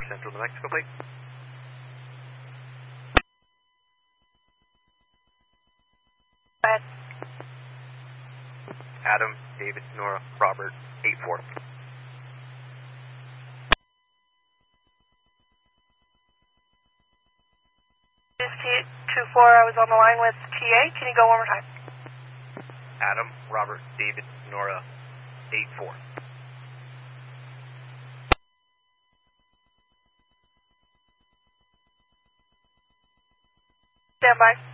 Central New Mexico, please. Go ahead. Adam, David, Nora, Robert, 84. This is T24, I was on the line with TA. Can you go one more time? Adam, Robert, David, Nora, 84. Stand by.